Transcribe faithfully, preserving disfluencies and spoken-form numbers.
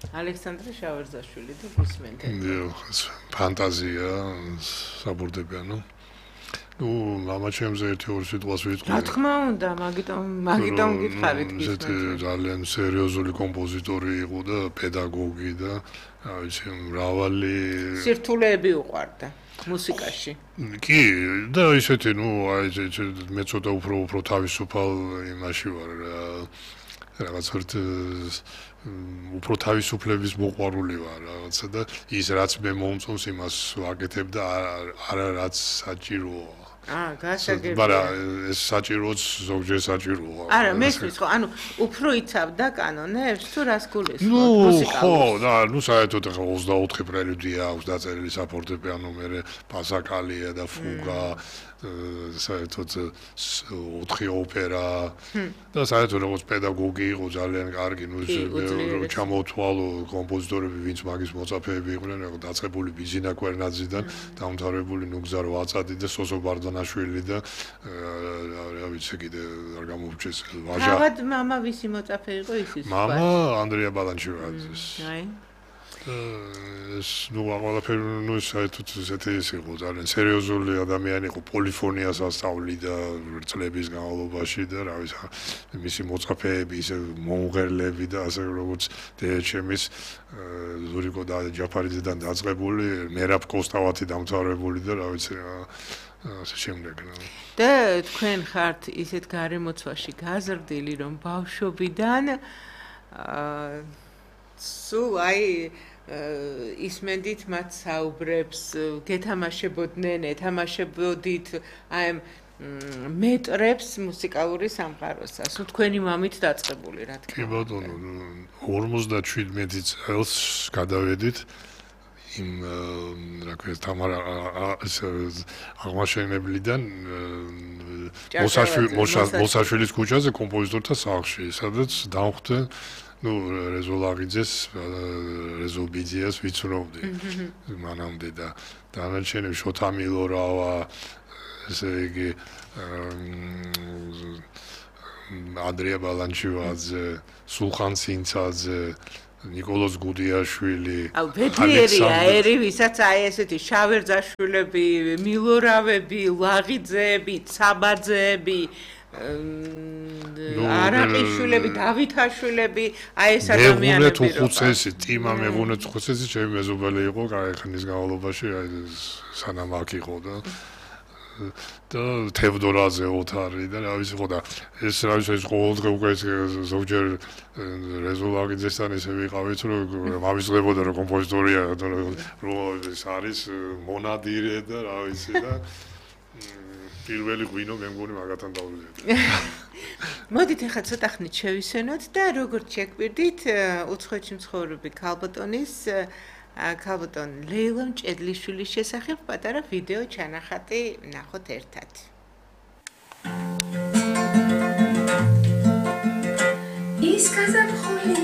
ალექსანდრე შავერძაშვილი და გისმენთ. ფანტაზია საბურდებიანო. ნუ მამა ჩემზე ერთი ორი სიტყვას ვიტყვი. რა თქმა უნდა, მაგიტომ მაგიტომ გითხარით ისეთი ძალიან სერიოზული კომპოზიტორი იყო და პედაგოგი და რა ვიცი, მრავალი სირთულეები უყვარდა მუსიკაში. კი, და ისეთი, ნუ აი მე ცოტა უფრო უფრო თავისუფალ იმაში ვარ რაღაც ერთ უფრო თავისუფლების მოყვარული ვარ რაღაცა და ის რაც მე მომწონს იმას ვაკეთებ და არა რაც საჭიროა. აა, გასაგებია. მაგრამ ეს საჭიროც ზოგჯერ საჭიროა. არა, მესმის ხო, ანუ უფრო იცავდა კანონებს თუ რას გულისხმობ მუსიკალურს? ნუ, ხო, და ნუ საერთოდ ახლა ოცდაოთხი პრელუდია აქვს დაწერილი საფორტეპიანო, მერე პასაკალია და ფუგა, საერთოდ ოთხი ოპერა და საერთოდ როგორც პედაგოგი იყო ძალიან კარგი, ნუ ჩამოთვალო კომპოზიტორები, ვინც მაგის მოწაფეები იყვნენ, რაღაც დაწყებული ბიზინა კვერნაძიდან, დამთავრებული ნუგზარ ვაწადი და სოსო ბარდანაშვილი და რა ვიცი კიდე არ გამოვჭეს ვაჟა. თავად მამა ვისი მოწაფე იყო ისიც? მამა ანდრია ბალანჩივაძის. აი. ეს ნუ ყველაფერი ნუ საერთოდ ესეთი ის იყო ძალიან სერიოზული ადამიანი იყო, პოლიფონიას ასწავლიდა წლების განმავლობაში და რა ვიცი მისი მოწაფეები ისე მომღერლები და ასე როგორც დეჩემის ზურიკო და ჯაფარიძიდან დაწყებული, მერაბ კოსტავათი დამთავრებული და რა ვიცი ასე შემდეგ. და თქვენ ხართ ისეთ გარემოცვაში გაზრდილი, რომ ბავშვობიდან აა სულ აი ისმენდით მათ საუბრებს, გეთამაშებოდნენ, ეთამაშებოდით აი მეტრებს მუსიკალური სამყაროსას. ნუ თქვენი მამით დაწყებული რა თქმა უნდა. კი ბატონო, ორმოცდაშვიდმეტი წელს გადავედით იმ რა ქვია თამარა აღმაშენებლიდან მოსაშვილის ქუჩაზე კომპოზიტორთა სახლში, სადაც დავხვდე ნუ რეზო ლაღიძეს, რეზო ბიძიას ვიცნობდი მანამდე და დანარჩენები შოთა მილორავა, ესე იგი ანდრია ბალანჩივაძე, სულხან ცინცაძე, ნიკოლოზ გუდიაშვილი, აუ ბედნიერია ერი, ვისაც აი ესეთი შავერძაშვილები, მილორავები, ლაღიძეები, ცაბაძეები არაყიშვილები, დავითაშვილები, აი ეს ადამიანები რო ხუცესი, ტიმა მეგონეთ ხუცესი, ჩემი მეზობელი იყო კაი ხნის განმავლობაში, აი სანამ აქ იყო და და თევდორაძე ოთარი და რა ვიცი ხო და ეს რა ვიცი ეს ყოველდღე უკვე ზოგჯერ რეზო ლაღიძესთან ესე ვიყავით რომ მავიზღებოდა რომ კომპოზიტორია რომ ეს არის მონადირე და რა ვიცი და პირველი ღვინო მე მგონი მაგათან დავუძინე. მოდით ახლა ცოტა ხნით შევისვენოთ და როგორც შეგვირდით უცხოეთში მცხოვრები ქალბატონის ქალბატონ ლეილა მჭედლიშვილის შესახებ პატარა ვიდეო ჩანახატი ნახოთ ერთად. ის გაზაფხული